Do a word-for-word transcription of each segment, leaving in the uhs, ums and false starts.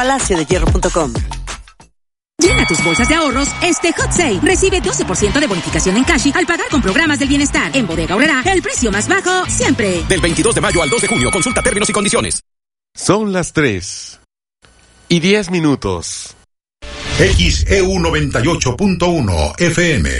palacio de hierro punto com. Llena tus bolsas de ahorros este Hot Sale. Recibe doce por ciento de bonificación en Cashi al pagar con programas del bienestar. En Bodega Aurrerá, el precio más bajo siempre. Del veintidós de mayo al dos de junio, consulta términos y condiciones. Son las tres y diez minutos. X E U noventa y ocho punto uno F M.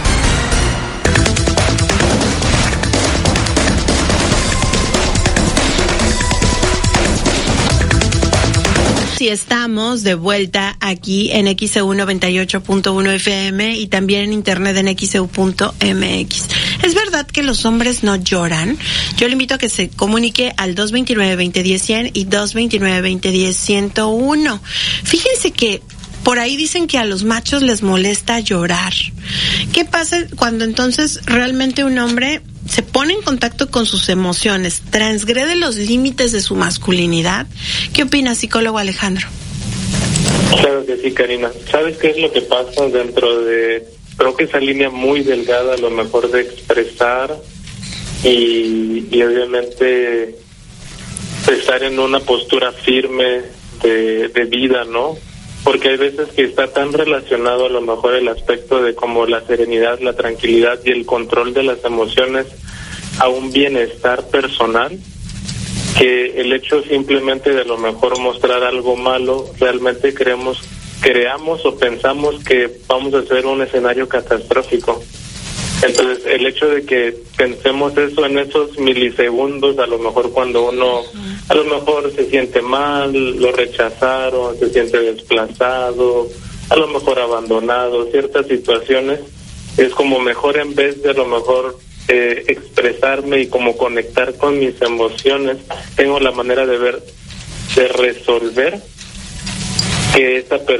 Sí, estamos de vuelta aquí en X E U noventa y ocho punto uno F M y también en internet en X E U punto M X. ¿Es verdad que los hombres no lloran? Yo le invito a que se comunique al dos veintinueve, veinte diez, cien y dos veintinueve, veinte diez, ciento uno. Fíjense que por ahí dicen que a los machos les molesta llorar. ¿Qué pasa cuando entonces realmente un hombre se pone en contacto con sus emociones, transgrede los límites de su masculinidad? ¿Qué opina, psicólogo Alejandro? Claro que sí, Karina. ¿Sabes qué es lo que pasa dentro de, creo que esa línea muy delgada, a lo mejor de expresar y, y obviamente estar en una postura firme de, de vida, ¿no? Porque hay veces que está tan relacionado a lo mejor el aspecto de como la serenidad, la tranquilidad y el control de las emociones a un bienestar personal, que el hecho simplemente de a lo mejor mostrar algo malo, realmente creemos, creamos o pensamos que vamos a hacer un escenario catastrófico. Entonces, el hecho de que pensemos eso en esos milisegundos, a lo mejor cuando uno, a lo mejor se siente mal, lo rechazaron, se siente desplazado, a lo mejor abandonado, ciertas situaciones, es como mejor en vez de a lo mejor eh, expresarme y como conectar con mis emociones, tengo la manera de ver, de resolver que esa persona